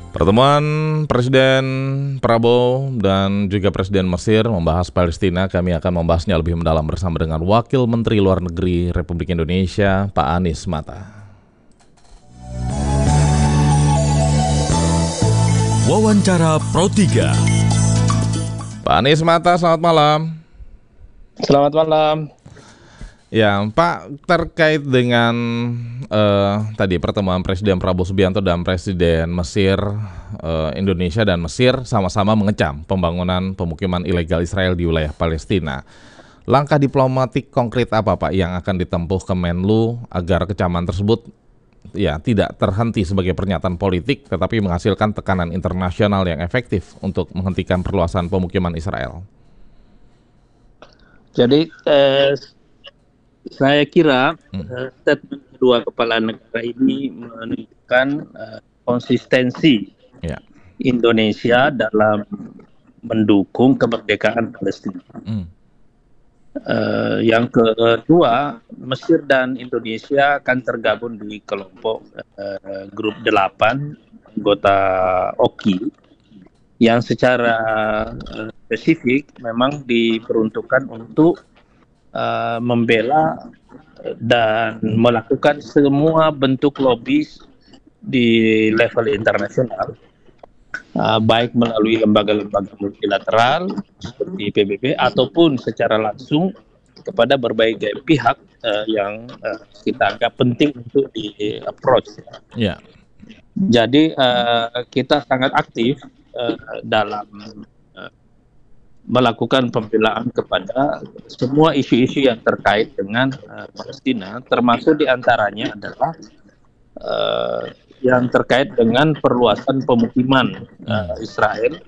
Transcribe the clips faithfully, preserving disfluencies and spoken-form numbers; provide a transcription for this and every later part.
Pertemuan Presiden Prabowo dan juga Presiden Mesir membahas Palestina. Kami akan membahasnya lebih mendalam bersama dengan Wakil Menteri Luar Negeri Republik Indonesia, Pak Anies Mata. Wawancara Pro tiga. Pak Anies Mata, selamat malam. Selamat malam. Ya, Pak, terkait dengan uh, tadi pertemuan Presiden Prabowo Subianto dan Presiden Mesir, uh, Indonesia dan Mesir sama-sama mengecam pembangunan pemukiman ilegal Israel di wilayah Palestina. Langkah diplomatik konkret apa, Pak, yang akan ditempuh Kemenlu agar kecaman tersebut ya tidak terhenti sebagai pernyataan politik, tetapi menghasilkan tekanan internasional yang efektif untuk menghentikan perluasan pemukiman Israel? Jadi eh, saya kira uh, statement kedua kepala negara ini menunjukkan uh, konsistensi ya. Indonesia dalam mendukung kemerdekaan Palestina. Mm. Uh, yang kedua, Mesir dan Indonesia akan tergabung di kelompok uh, grup delapan anggota O K I yang secara uh, spesifik memang diperuntukkan untuk Uh, membela dan melakukan semua bentuk lobby di level internasional, uh, baik melalui lembaga-lembaga multilateral seperti P B B ataupun secara langsung kepada berbagai pihak uh, yang uh, kita anggap penting untuk di approach. Yeah. Jadi uh, kita sangat aktif uh, dalam melakukan pembelaan kepada semua isu-isu yang terkait dengan uh, Palestina, termasuk diantaranya adalah uh, yang terkait dengan perluasan pemukiman uh, Israel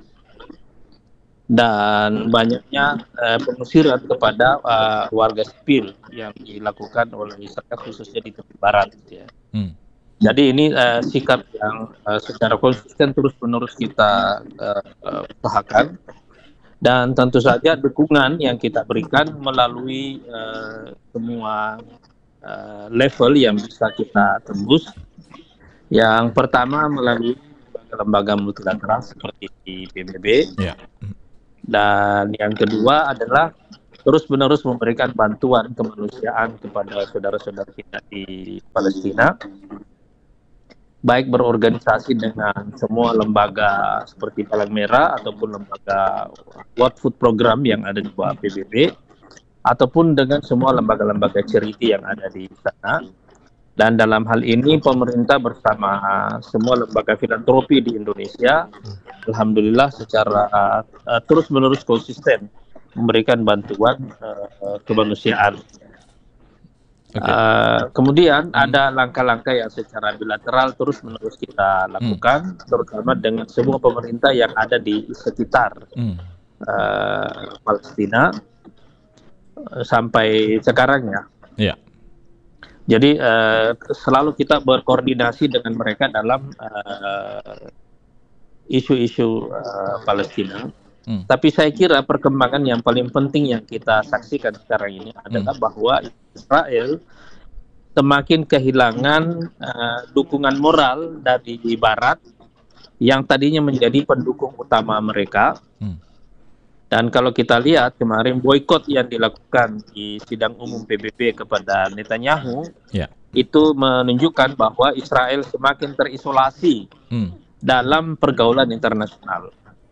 dan banyaknya uh, pengusiran kepada uh, warga sipil yang dilakukan oleh Israel khususnya di tepi barat. Ya. Hmm. Jadi ini uh, sikap yang uh, secara konsisten terus-menerus kita uh, uh, usahakan. Dan tentu saja dukungan yang kita berikan melalui uh, semua uh, level yang bisa kita tembus. Yang pertama melalui lembaga multilateral seperti di P B B. Yeah. Dan yang kedua adalah terus-menerus memberikan bantuan kemanusiaan kepada saudara-saudara kita di Palestina. Baik berorganisasi dengan semua lembaga seperti Palang Merah ataupun lembaga World Food Program yang ada di bawah P B B, ataupun dengan semua lembaga-lembaga charity yang ada di sana. Dan dalam hal ini pemerintah bersama semua lembaga filantropi di Indonesia, alhamdulillah secara uh, terus-menerus konsisten memberikan bantuan uh, kemanusiaan. Okay. Uh, kemudian hmm. ada langkah-langkah yang secara bilateral terus-menerus kita lakukan, hmm. terutama dengan semua pemerintah yang ada di sekitar hmm. uh, Palestina uh, sampai sekarang ya. Yeah. Jadi uh, selalu kita berkoordinasi dengan mereka dalam uh, isu-isu uh, Palestina. Hmm. Tapi saya kira perkembangan yang paling penting yang kita saksikan sekarang ini adalah hmm. bahwa Israel semakin kehilangan uh, dukungan moral dari Barat yang tadinya menjadi pendukung utama mereka. Hmm. Dan kalau kita lihat kemarin boikot yang dilakukan di sidang umum P B B kepada Netanyahu, yeah. itu menunjukkan bahwa Israel semakin terisolasi hmm. dalam pergaulan internasional.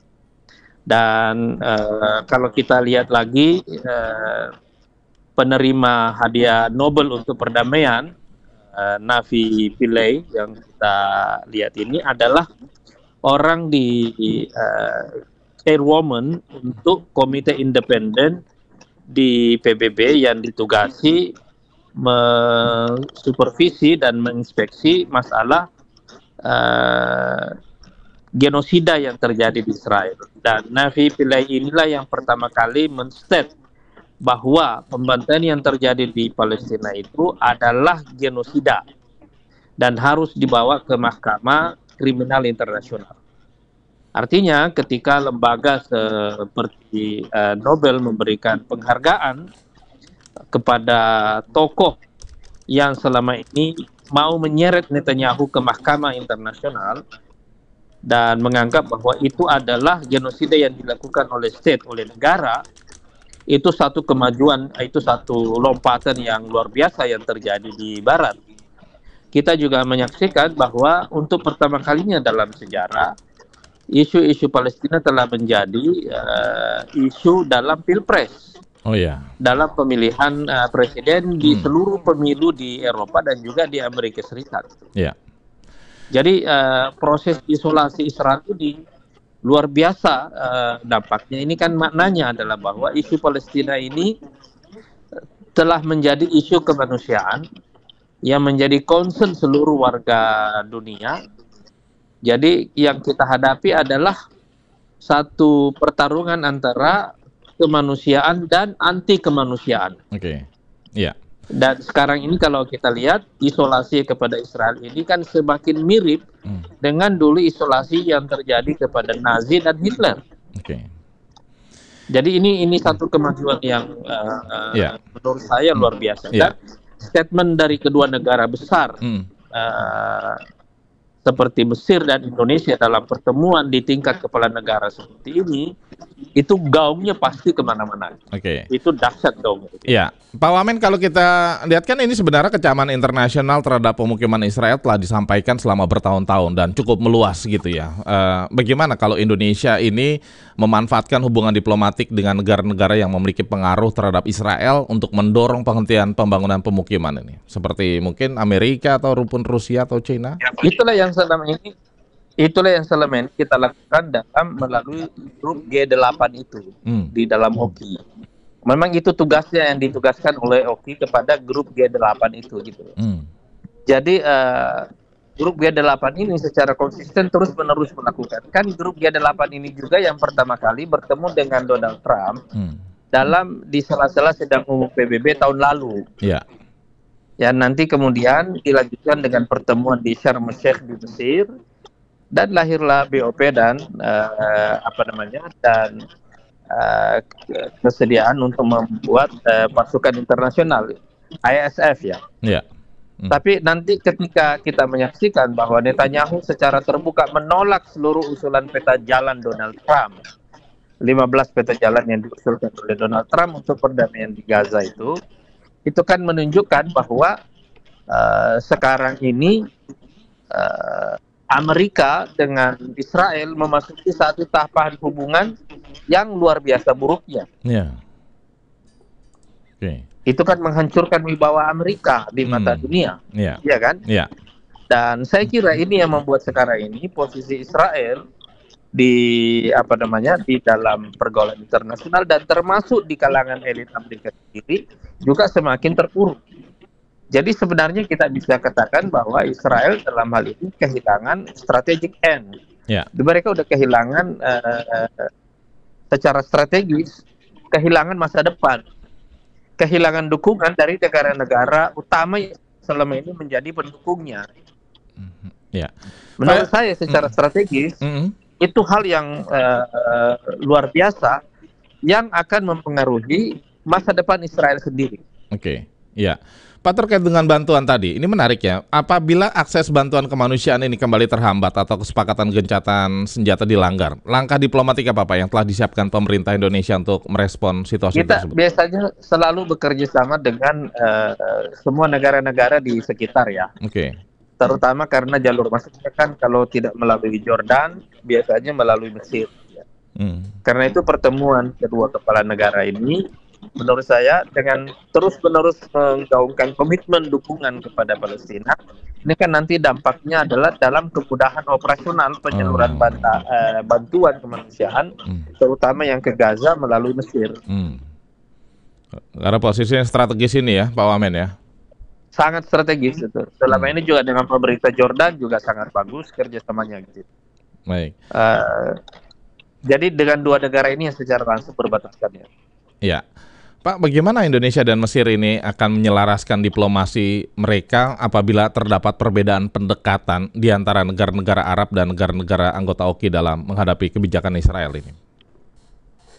Dan uh, kalau kita lihat lagi uh, penerima hadiah Nobel untuk perdamaian uh, Navi Pillay yang kita lihat ini adalah orang di uh, chairwoman untuk komite independen di P B B yang ditugasi mensupervisi dan menginspeksi masalah uh, genosida yang terjadi di Israel. Dan Navi Pillay inilah yang pertama kali men-state bahwa pembantaian yang terjadi di Palestina itu adalah genosida dan harus dibawa ke Mahkamah Kriminal Internasional. Artinya ketika lembaga seperti uh, Nobel memberikan penghargaan kepada tokoh yang selama ini mau menyeret Netanyahu ke Mahkamah Internasional, dan menganggap bahwa itu adalah genosida yang dilakukan oleh state, oleh negara, itu satu kemajuan, itu satu lompatan yang luar biasa yang terjadi di Barat. Kita juga menyaksikan bahwa untuk pertama kalinya dalam sejarah, isu-isu Palestina telah menjadi uh, isu dalam Pilpres. Oh ya. Dalam pemilihan uh, presiden di Hmm. seluruh pemilu di Eropa dan juga di Amerika Serikat. Ya. Jadi uh, proses isolasi Israel ini luar biasa uh, dampaknya. Ini kan maknanya adalah bahwa isu Palestina ini telah menjadi isu kemanusiaan yang menjadi concern seluruh warga dunia. Jadi yang kita hadapi adalah satu pertarungan antara kemanusiaan dan anti kemanusiaan. Oke. Ya. Dan sekarang ini kalau kita lihat isolasi kepada Israel ini kan semakin mirip Hmm. dengan dulu isolasi yang terjadi kepada Nazi dan Hitler. Oke. Jadi ini ini satu kemajuan yang uh, Ya. menurut saya luar biasa. Ya. Dan statement dari kedua negara besar Hmm. uh, seperti Mesir dan Indonesia dalam pertemuan di tingkat kepala negara seperti ini, itu gaungnya pasti kemana-mana. Oke. Itu dahsyat gaungnya. Iya, Pak Wamen, kalau kita lihat kan ini sebenarnya kecaman internasional terhadap pemukiman Israel telah disampaikan selama bertahun-tahun dan cukup meluas gitu ya. Eh, bagaimana kalau Indonesia ini memanfaatkan hubungan diplomatik dengan negara-negara yang memiliki pengaruh terhadap Israel untuk mendorong penghentian pembangunan pemukiman ini? Seperti mungkin Amerika atau rumpun Rusia atau China? Itulah yang selama ini itulah yang selama ini kita lakukan dalam melalui grup G delapan itu Hmm. di dalam O K I. Memang itu tugasnya yang ditugaskan oleh O K I kepada grup G delapan itu gitu. Hmm. Jadi uh, grup G delapan ini secara konsisten terus-menerus melakukan. Kan grup G delapan ini juga yang pertama kali bertemu dengan Donald Trump Hmm. dalam di sela-sela sidang umum P B B tahun lalu. Ya. Ya nanti kemudian dilanjutkan dengan pertemuan di Sharm el-Sheikh di Mesir dan lahirlah B O P dan uh, apa namanya dan uh, kesediaan untuk membuat uh, pasukan internasional I S F ya. Ya. Hmm. Tapi nanti ketika kita menyaksikan bahwa Netanyahu secara terbuka menolak seluruh usulan peta jalan Donald Trump, lima belas peta jalan yang diusulkan oleh Donald Trump untuk perdamaian di Gaza itu, itu kan menunjukkan bahwa uh, sekarang ini uh, Amerika dengan Israel memasuki satu tahapan hubungan yang luar biasa buruknya. Ya. Oke. Itu kan menghancurkan wibawa Amerika di mata Hmm. dunia, Ya. ya kan? Ya. Dan saya kira ini yang membuat sekarang ini posisi Israel di apa namanya di dalam pergaulan internasional dan termasuk di kalangan elit Amerika sendiri juga semakin terpuruk. Jadi sebenarnya kita bisa katakan bahwa Israel dalam hal ini kehilangan strategic end. Ya. Mereka udah kehilangan uh, secara strategis, kehilangan masa depan, kehilangan dukungan dari negara-negara utama yang selama ini menjadi pendukungnya. Ya. Menurut Pak- saya secara strategis Hmm. itu hal yang uh, uh, luar biasa yang akan mempengaruhi masa depan Israel sendiri. Oke, ya. Pak, terkait dengan bantuan tadi, ini menarik ya. Apabila akses bantuan kemanusiaan ini kembali terhambat atau kesepakatan gencatan senjata dilanggar, langkah diplomatik apa Pak yang telah disiapkan pemerintah Indonesia untuk merespon situasi Kita tersebut? biasanya selalu bekerja sama dengan uh, semua negara-negara di sekitar ya. Oke, Terutama karena jalur masuknya kan kalau tidak melalui Jordan, biasanya melalui Mesir. Ya. hmm. Karena itu pertemuan kedua kepala negara ini, menurut saya dengan terus-menerus menggaungkan komitmen dukungan kepada Palestina, ini kan nanti dampaknya adalah dalam kemudahan operasional penyaluran Oh. banta, eh, bantuan kemanusiaan, Hmm. terutama yang ke Gaza melalui Mesir. Hmm. Karena posisinya strategis ini ya, Pak Wamen ya. Sangat strategis itu. Selama Hmm. ini juga dengan pemerintah Jordan juga sangat bagus kerjasamanya gitu. Baik. Eh, jadi dengan dua negara ini yang secara langsung berbatasan ya. Ya. Pak, bagaimana Indonesia dan Mesir ini akan menyelaraskan diplomasi mereka apabila terdapat perbedaan pendekatan di antara negara-negara Arab dan negara-negara anggota O K I dalam menghadapi kebijakan Israel ini?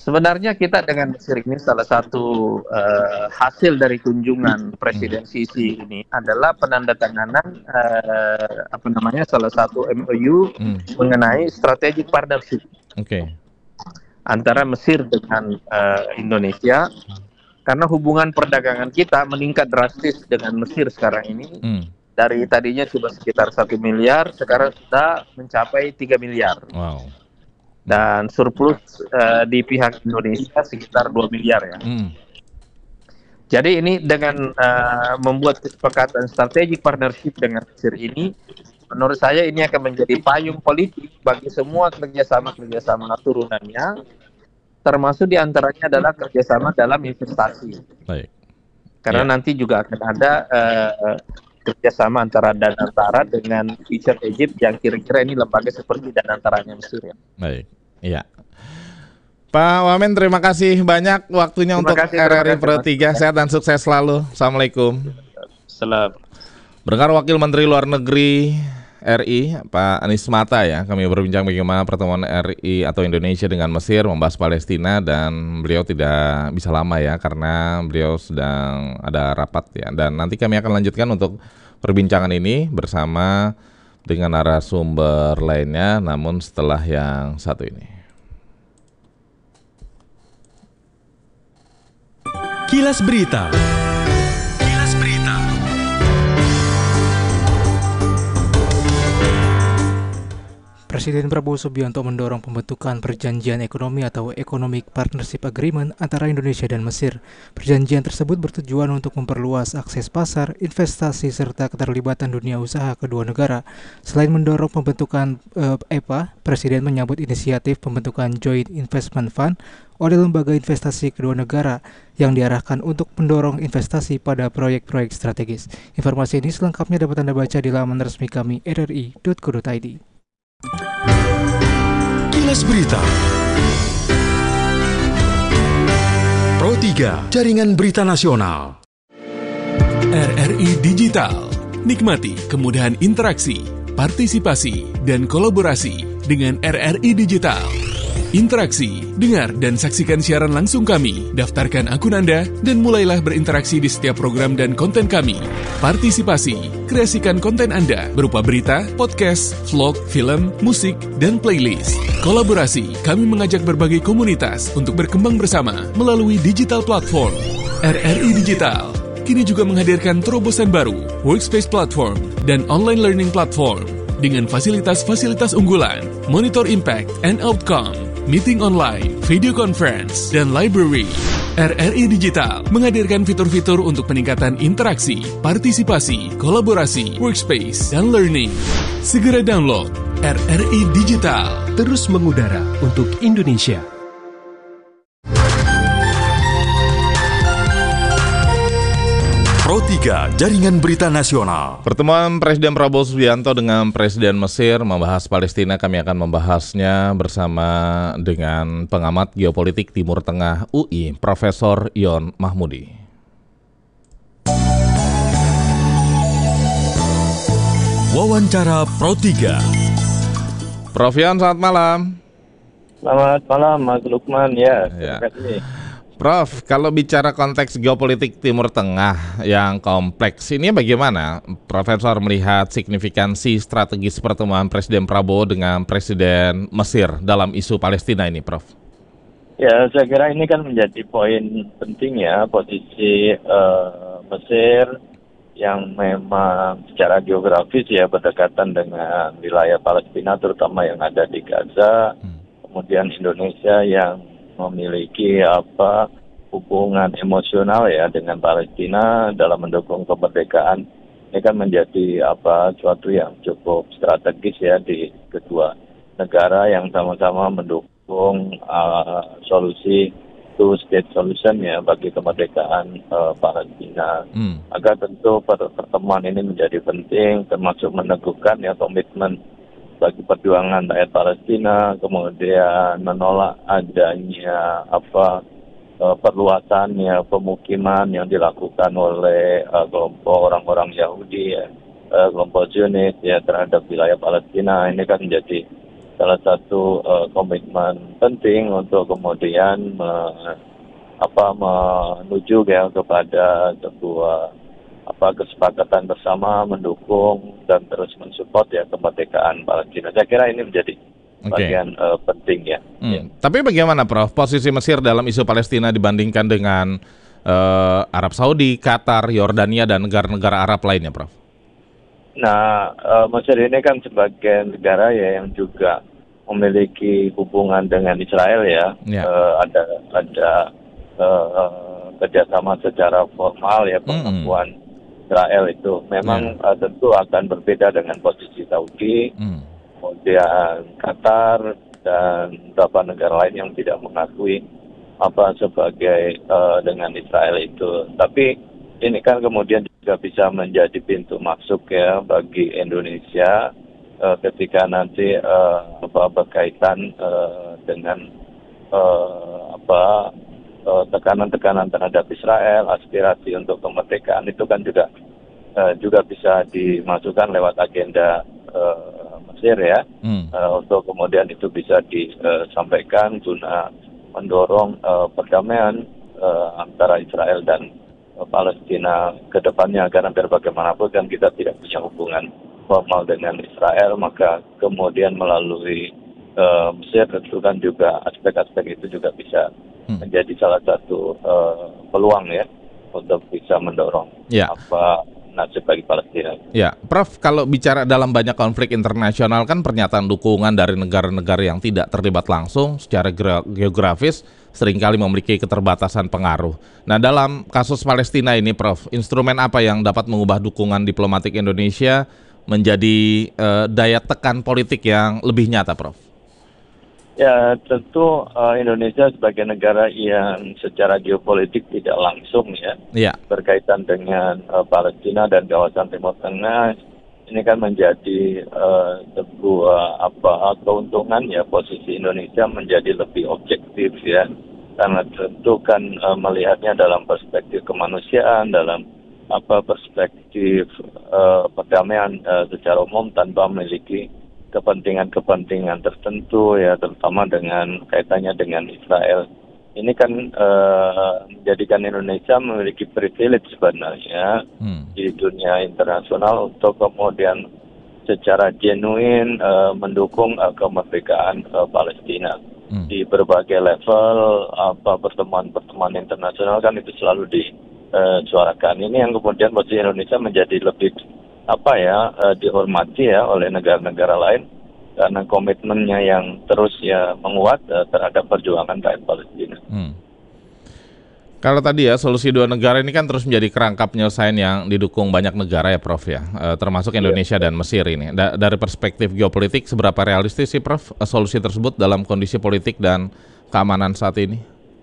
Sebenarnya kita dengan Mesir ini salah satu uh, hasil dari kunjungan Presiden Sisi ini adalah penandatanganan uh, apa namanya salah satu M O U hmm. mengenai strategic partnership okay. antara Mesir dengan uh, Indonesia, karena hubungan perdagangan kita meningkat drastis dengan Mesir sekarang ini. Hmm. Dari tadinya cuma sekitar satu miliar, sekarang sudah mencapai tiga miliar. Wow. Dan surplus uh, di pihak Indonesia sekitar dua miliar ya. Hmm. Jadi ini dengan uh, membuat kesepakatan strategic partnership dengan Mesir ini, menurut saya ini akan menjadi payung politik bagi semua kerjasama-kerjasama turunannya, termasuk diantaranya adalah kerjasama dalam investasi. Baik. Karena ya. nanti juga akan ada uh, kerjasama antara Danantara dengan Future Egypt yang kira-kira ini lembaga seperti Danantaranya Mesir ya. Baik, iya. Pak Wamen, terima kasih banyak waktunya terima untuk kasih, R R I Pro tiga. Sehat dan sukses selalu. Assalamualaikum. Salam. Berkar Wakil Menteri Luar Negeri R I, Pak Anies Mata ya, kami berbincang bagaimana pertemuan R I atau Indonesia dengan Mesir membahas Palestina, dan beliau tidak bisa lama ya karena beliau sedang ada rapat ya, dan nanti kami akan lanjutkan untuk perbincangan ini bersama dengan narasumber lainnya, namun setelah yang satu ini. Kilas Berita. Presiden Prabowo Subianto mendorong pembentukan perjanjian ekonomi atau Economic Partnership Agreement antara Indonesia dan Mesir. Perjanjian tersebut bertujuan untuk memperluas akses pasar, investasi, serta keterlibatan dunia usaha kedua negara. Selain mendorong pembentukan eh, E P A, Presiden menyambut inisiatif pembentukan Joint Investment Fund oleh lembaga investasi kedua negara yang diarahkan untuk mendorong investasi pada proyek-proyek strategis. Informasi ini selengkapnya dapat Anda baca di laman resmi kami r r i dot co dot i d. Kilas Berita Pro tiga, Jaringan Berita Nasional. R R I Digital. Nikmati kemudahan interaksi, partisipasi, dan kolaborasi dengan R R I Digital. Interaksi, dengar dan saksikan siaran langsung kami, daftarkan akun Anda, dan mulailah berinteraksi di setiap program dan konten kami. Partisipasi, kreasikan konten Anda berupa berita, podcast, vlog, film, musik, dan playlist. Kolaborasi, kami mengajak berbagai komunitas untuk berkembang bersama melalui digital platform. R R I Digital kini juga menghadirkan terobosan baru, workspace platform, dan online learning platform dengan fasilitas-fasilitas unggulan, monitor impact and outcome, meeting online, video conference, dan library. R R I Digital menghadirkan fitur-fitur untuk peningkatan interaksi, partisipasi, kolaborasi, workspace, dan learning. Segera download R R I Digital. Terus mengudara untuk Indonesia. Pro tiga, Jaringan Berita Nasional. Pertemuan Presiden Prabowo Subianto dengan Presiden Mesir membahas Palestina. Kami akan membahasnya bersama dengan pengamat geopolitik Timur Tengah U I, Profesor Yon Mahmudi. Wawancara Pro tiga. Prof Yon, selamat malam. Selamat malam, Mas Lukman. Ya, ya. terima kasih. Prof, kalau bicara konteks geopolitik Timur Tengah yang kompleks, ini bagaimana Profesor melihat signifikansi strategis pertemuan Presiden Prabowo dengan Presiden Mesir dalam isu Palestina ini, Prof? Ya, saya kira ini kan menjadi poin penting ya, posisi uh, Mesir yang memang secara geografis ya berdekatan dengan wilayah Palestina, terutama yang ada di Gaza, hmm. kemudian Indonesia yang memiliki apa hubungan emosional ya dengan Palestina dalam mendukung kemerdekaan. Ini kan menjadi apa suatu yang cukup strategis ya di kedua negara yang sama-sama mendukung uh, solusi two state solution ya bagi kemerdekaan uh, Palestina. Hmm. Maka tentu pertemuan ini menjadi penting, termasuk meneguhkan ya komitmen bagi perjuangan rakyat Palestina, kemudian menolak adanya apa uh, perluasannya pemukiman yang dilakukan oleh uh, kelompok orang-orang Yahudi, ya, uh, kelompok Zionis ya terhadap wilayah Palestina. Ini kan menjadi salah satu uh, komitmen penting untuk kemudian me, apa menuju ya kepada sebuah apa kesepakatan bersama mendukung dan terus mensupport ya kemerdekaan Palestina. Saya kira ini menjadi Okay. bagian uh, penting ya. Hmm. ya. Tapi bagaimana, Prof, posisi Mesir dalam isu Palestina dibandingkan dengan uh, Arab Saudi, Qatar, Yordania, dan negara-negara Arab lainnya, Prof? Nah, uh, Mesir ini kan sebagai negara ya yang juga memiliki hubungan dengan Israel ya. Ya. Uh, ada ada uh, kerjasama secara formal ya, pengakuan mm-hmm. Israel itu memang yeah. uh, tentu akan berbeda dengan posisi Saudi. Mm. Kemudian Qatar dan beberapa negara lain yang tidak mengakui apa sebagai uh, dengan Israel itu. Tapi ini kan kemudian juga bisa menjadi pintu masuk ya bagi Indonesia uh, ketika nanti uh, apa berkaitan uh, dengan uh, apa uh, tekanan-tekanan terhadap Israel, aspirasi untuk kemerdekaan itu kan juga uh, juga bisa dimasukkan lewat agenda uh, Mesir ya, hmm. uh, untuk kemudian itu bisa disampaikan guna mendorong uh, perdamaian uh, antara Israel dan uh, Palestina ke depannya, karena biar bagaimanapun kan kita tidak punya hubungan formal dengan Israel, maka kemudian melalui uh, Mesir tentu kan juga aspek-aspek itu juga bisa hmm. menjadi salah satu uh, peluang ya untuk bisa mendorong ya. apa nasib bagi Palestina. Ya, Prof, kalau bicara dalam banyak konflik internasional kan pernyataan dukungan dari negara-negara yang tidak terlibat langsung secara geografis seringkali memiliki keterbatasan pengaruh. Nah, dalam kasus Palestina ini, Prof, instrumen apa yang dapat mengubah dukungan diplomatik Indonesia menjadi eh, daya tekan politik yang lebih nyata, Prof? Ya, tentu uh, Indonesia sebagai negara yang secara geopolitik tidak langsung ya, ya. berkaitan dengan uh, Palestina dan kawasan Timur Tengah, ini kan menjadi uh, sebuah apa keuntungan ya, posisi Indonesia menjadi lebih objektif ya, karena tentu kan uh, melihatnya dalam perspektif kemanusiaan, dalam apa perspektif uh, perdamaian uh, secara umum tanpa memiliki kepentingan-kepentingan tertentu ya, terutama dengan kaitannya dengan Israel. Ini kan uh, menjadikan Indonesia memiliki privilege sebenarnya hmm. di dunia internasional untuk kemudian secara genuine uh, mendukung uh, kemerdekaan uh, Palestina hmm. di berbagai level. Apa pertemuan-pertemuan internasional kan itu selalu disuarakan. Ini yang kemudian posisi Indonesia menjadi lebih apa ya uh, dihormati ya oleh negara-negara lain karena komitmennya yang terus ya menguat uh, terhadap perjuangan rakyat Palestina. Hmm. Kalau tadi ya solusi dua negara ini kan terus menjadi kerangka penyelesaian yang didukung banyak negara ya, Prof ya, uh, termasuk Indonesia yeah. dan Mesir ini. Da- dari perspektif geopolitik seberapa realistis sih, Prof, uh, solusi tersebut dalam kondisi politik dan keamanan saat ini?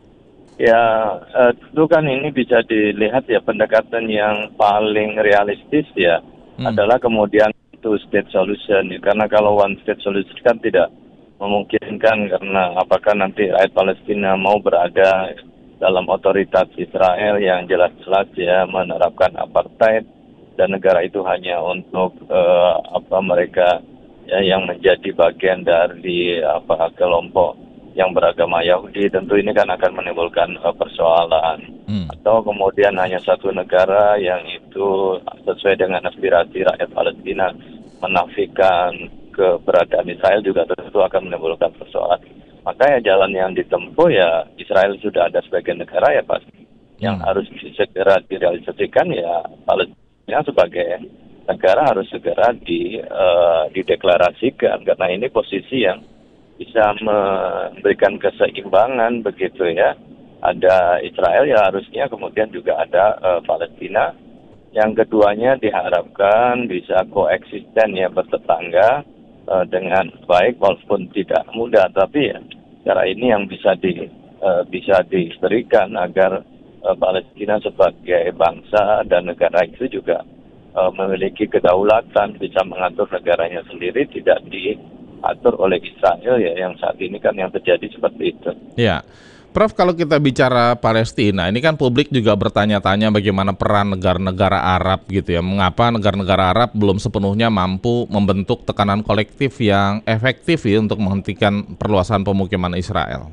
Ya, uh, tentu kan ini bisa dilihat ya pendekatan yang paling realistis ya. Hmm. adalah kemudian two state solution ya. Karena kalau one state solution kan tidak memungkinkan, karena apakah nanti rakyat Palestina mau berada dalam otoritas Israel yang jelas-jelas ya menerapkan apartheid dan negara itu hanya untuk uh, apa mereka ya, yang menjadi bagian dari apa kelompok yang beragama Yahudi, tentu ini kan akan menimbulkan uh, persoalan. Hmm. Atau kemudian hanya satu negara yang itu sesuai dengan aspirasi rakyat Palestina menafikan keberadaan Israel juga tentu akan menimbulkan persoalan. Maka ya jalan yang ditempuh ya Israel sudah ada sebagai negara ya pasti. Hmm. Yang harus segera direalisasikan ya Palestina sebagai negara harus segera di, uh, dideklarasikan, karena ini posisi yang bisa memberikan keseimbangan begitu ya. Ada Israel ya harusnya kemudian juga ada uh, Palestina. Yang keduanya diharapkan bisa koeksisten ya, bertetangga uh, dengan baik walaupun tidak mudah, tapi ya cara ini yang bisa di uh, bisa diberikan agar uh, Palestina sebagai bangsa dan negara itu juga uh, memiliki kedaulatan, bisa mengatur negaranya sendiri, tidak diatur oleh Israel ya, yang saat ini kan yang terjadi seperti itu. Ya. Prof, kalau kita bicara Palestina, ini kan publik juga bertanya-tanya bagaimana peran negara-negara Arab gitu ya. Mengapa negara-negara Arab belum sepenuhnya mampu membentuk tekanan kolektif yang efektif ya untuk menghentikan perluasan pemukiman Israel?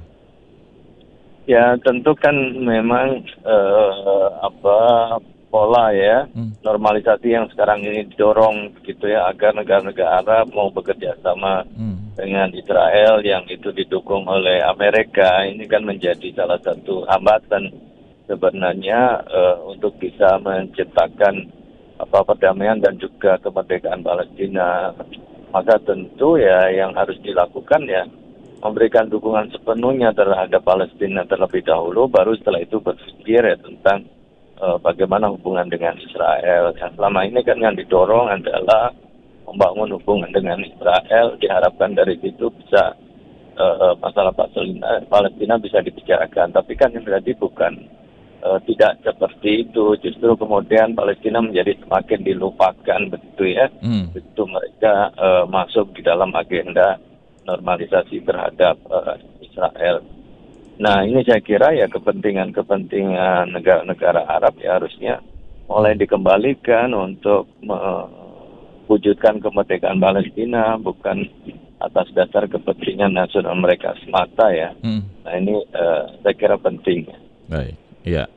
Ya tentu kan memang eh, apa pola ya hmm. normalisasi yang sekarang ini didorong gitu ya agar negara-negara Arab mau bekerja sama hmm. dengan Israel yang itu didukung oleh Amerika. Ini kan menjadi salah satu hambatan sebenarnya uh, untuk bisa menciptakan apa perdamaian dan juga kemerdekaan Palestina. Maka tentu ya yang harus dilakukan ya memberikan dukungan sepenuhnya terhadap Palestina terlebih dahulu, baru setelah itu berpikir ya tentang Uh, bagaimana hubungan dengan Israel. Yang selama ini kan yang didorong adalah membangun hubungan dengan Israel, diharapkan dari situ bisa uh, masalah Palestina, Palestina bisa dibicarakan. Tapi kan yang terjadi bukan uh, tidak seperti itu. Justru kemudian Palestina menjadi semakin dilupakan begitu ya. Hmm. Begitu mereka uh, masuk di dalam agenda normalisasi terhadap uh, Israel. Nah ini saya kira ya kepentingan-kepentingan negara-negara Arab ya harusnya mulai dikembalikan untuk mewujudkan kemerdekaan Palestina bukan atas dasar kepentingan nasional mereka semata ya. Hmm. Nah ini uh, saya kira penting. Baik, iya.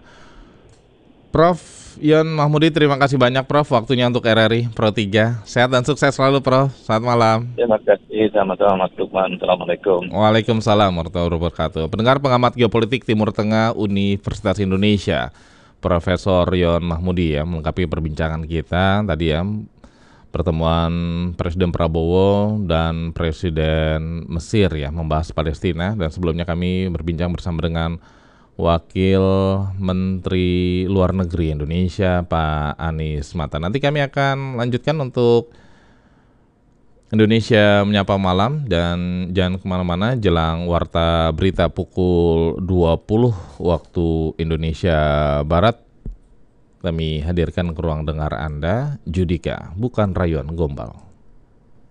Prof Yon Mahmudi, terima kasih banyak Prof waktunya untuk R R I Pro tiga. Sehat dan sukses selalu Prof. Selamat malam. Terima kasih, sama-sama Mas Lukman. Assalamualaikum. Waalaikumsalam warahmatullahi wabarakatuh. Pendengar pengamat geopolitik Timur Tengah Universitas Indonesia, Profesor Yon Mahmudi ya melengkapi perbincangan kita tadi ya. Pertemuan Presiden Prabowo dan Presiden Mesir ya membahas Palestina, dan sebelumnya kami berbincang bersama dengan Wakil Menteri Luar Negeri Indonesia Pak Anies Mata. Nanti kami akan lanjutkan untuk Indonesia Menyapa Malam, dan jangan kemana-mana jelang warta berita pukul dua puluh waktu Indonesia Barat. Kami hadirkan ke ruang dengar Anda Judika, bukan rayuan gombal.